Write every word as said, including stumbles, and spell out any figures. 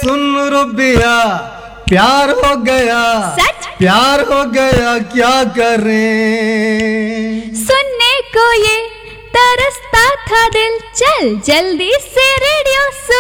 सुन रुबिया प्यार हो गया, सच प्यार हो गया क्या करें। सुनने को ये तरसता था दिल, चल जल्दी से रेडियो सुन।